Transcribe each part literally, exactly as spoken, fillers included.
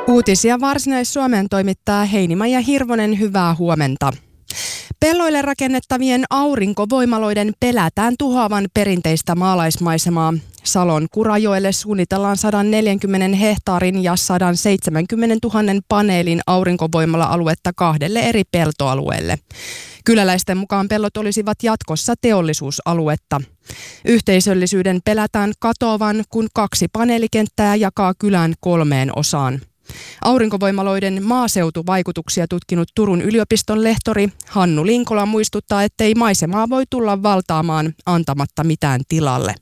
Uutisia Varsinais-Suomeen toimittaa Heini-Maija Hirvonen, hyvää huomenta. Pelloille rakennettavien aurinkovoimaloiden pelätään tuhoavan perinteistä maalaismaisemaa. Salon Kurajoelle suunnitellaan sata neljäkymmentä hehtaarin ja sata seitsemänkymmentätuhatta paneelin aurinkovoimala-aluetta kahdelle eri peltoalueelle. Kyläläisten mukaan pellot olisivat jatkossa teollisuusaluetta. Yhteisöllisyyden pelätään katoavan, kun kaksi paneelikenttää jakaa kylän kolmeen osaan. Aurinkovoimaloiden maaseutuvaikutuksia tutkinut Turun yliopiston lehtori Hannu Linkola muistuttaa, ettei maisemaa voi tulla valtaamaan antamatta mitään tilalle.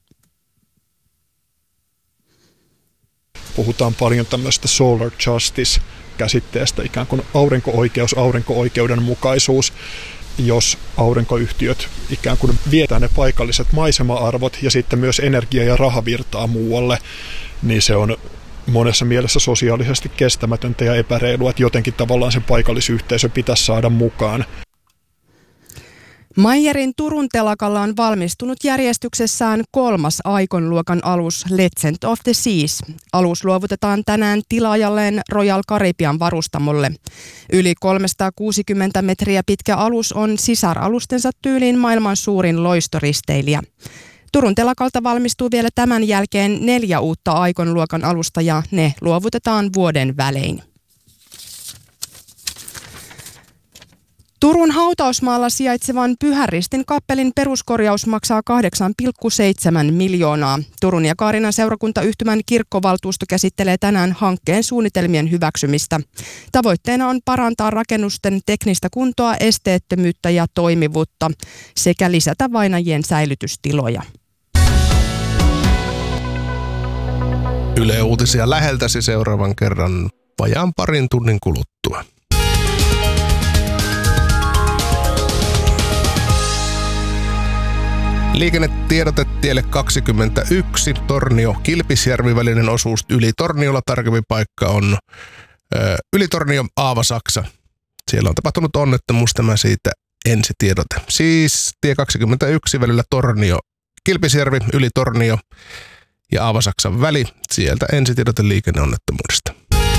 Puhutaan paljon tämmöistä solar justice-käsitteestä, ikään kuin aurinko-oikeus, aurinko-oikeudenmukaisuus, jos aurinkoyhtiöt ikään kuin vietää ne paikalliset maisema-arvot ja sitten myös energia- ja rahavirtaa muualle, niin se on monessa mielessä sosiaalisesti kestämätöntä ja epäreilua, että jotenkin tavallaan sen paikallisyhteisö pitäisi saada mukaan. Meyerin Turun telakalla on valmistunut järjestyksessään kolmas Icon-luokan alus Legend of the Seas. Alus luovutetaan tänään tilaajalleen Royal Caribbean varustamolle. Yli kolmesataakuusikymmentä metriä pitkä alus on sisaralustensa tyyliin maailman suurin loistoristeilijä. Turun telakalta valmistuu vielä tämän jälkeen neljä uutta Icon-luokan alusta ja ne luovutetaan vuoden välein. Turun hautausmaalla sijaitsevan Pyhän Ristin kappelin peruskorjaus maksaa kahdeksan pilkku seitsemän miljoonaa. Turun ja Kaarinan seurakuntayhtymän kirkkovaltuusto käsittelee tänään hankkeen suunnitelmien hyväksymistä. Tavoitteena on parantaa rakennusten teknistä kuntoa, esteettömyyttä ja toimivuutta sekä lisätä vainajien säilytystiloja. Yle Uutisia läheltäsi seuraavan kerran vajaan parin tunnin kuluttua. Liikennetiedote tielle kaksikymmentäyksi, Tornio-Kilpisjärvi välinen osuus yli Torniolla. Tarkempi paikka on ö, yli Tornio, Aava-Saksa. Siellä on tapahtunut onnettomuus, tämä siitä ensitiedote. Siis tie kaksikymmentäyksi välillä Tornio-Kilpisjärvi, yli Tornio ja Aava-Saksan väli. Sieltä ensitiedote liikenneonnettomuudesta.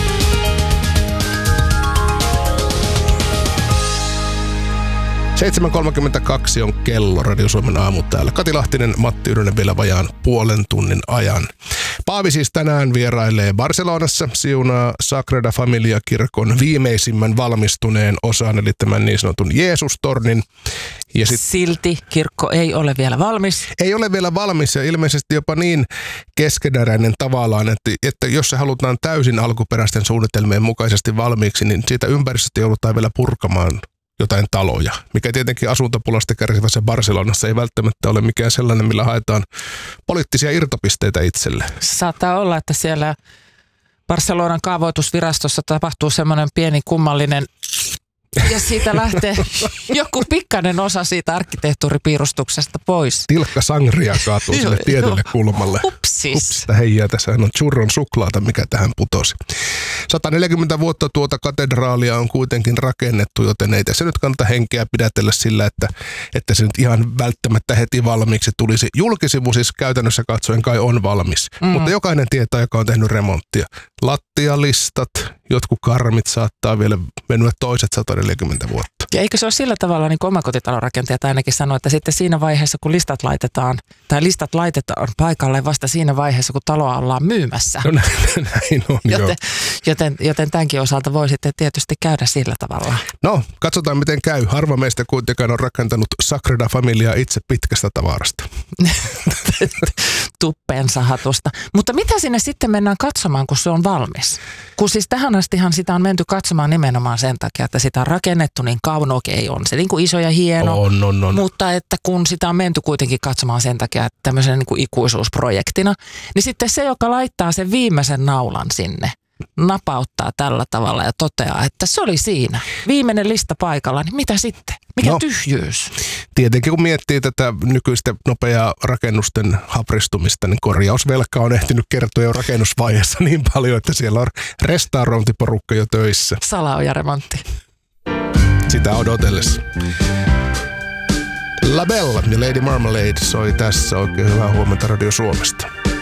seitsemän kolmekymmentäkaksi on kello, Radio Suomen aamu täällä. Kati Lahtinen, Matti Yrjönen vielä vajaan puolen tunnin ajan. Paavi siis tänään vierailee Barcelonassa, siunaa Sagrada Familia-kirkon viimeisimmän valmistuneen osan, eli tämän niin sanotun Jeesus-tornin. Ja sit, Silti kirkko ei ole vielä valmis. Ei ole vielä valmis ja ilmeisesti jopa niin keskeneräinen tavallaan, että, että jos se halutaan täysin alkuperäisten suunnitelmien mukaisesti valmiiksi, niin siitä ympäristöstä joudutaan vielä purkamaan jotain taloja, mikä tietenkin asuntopulasta kärsivässä Barcelonassa ei välttämättä ole mikään sellainen, millä haetaan poliittisia irtopisteitä itselle. Saattaa olla, että siellä Barcelonan kaavoitusvirastossa tapahtuu semmoinen pieni kummallinen, ja siitä lähtee joku pikkainen osa siitä arkkitehtuuripiirustuksesta pois. Tilkka sangria kaatuu sille tietylle kulmalle. Hupsis. Hupsista heijää, tässä on churron suklaata, mikä tähän putosi. sata neljäkymmentä vuotta tuota katedraalia on kuitenkin rakennettu, joten ei tässä nyt kannata henkeä pidätellä sillä, että, että se nyt ihan välttämättä heti valmiiksi tulisi. Julkisivu siis käytännössä katsoen kai on valmis, mm. mutta jokainen tietää, joka on tehnyt remonttia. Lattialistat, jotkut karmit saattaa vielä venyä toiset sata neljäkymmentä vuotta. Ja eikö se ole sillä tavalla, niin kuin omakotitalonrakentajat ainakin sanoo, että sitten siinä vaiheessa, kun listat laitetaan, tai listat laitetaan paikalle vasta siinä vaiheessa, kun taloa ollaan myymässä. No näin on, joten, joo. Joten, joten tämänkin osalta voi sitten tietysti käydä sillä tavalla. No, katsotaan miten käy. Harva meistä kuitenkaan on rakentanut Sagrada Familiaa itse pitkästä tavarasta. Tuppeensa hatusta. Mutta mitä sinne sitten mennään katsomaan, kun se on valmis? Kun siis tähän astihan sitä on menty katsomaan nimenomaan sen takia, että sitä on rakennettu niin kauan, okei on se niin kuin iso ja hieno, on, on, on. Mutta että kun sitä on menty kuitenkin katsomaan sen takia, että tämmöisenä niin kuin ikuisuusprojektina, niin sitten se, joka laittaa sen viimeisen naulan sinne, napauttaa tällä tavalla ja toteaa, että se oli siinä. Viimeinen lista paikalla, niin mitä sitten? Mikä no, tyhjyys? Tietenkin kun miettii tätä nykyistä nopeaa rakennusten hapristumista, niin korjausvelka on ehtinyt kertoa jo rakennusvaiheessa niin paljon, että siellä on restaurointiporukka jo töissä. Salaoja-remontti. Sitä odotellessa. La Belle ja Lady Marmalade soi tässä. Oikein hyvää huomenta Radio Suomesta.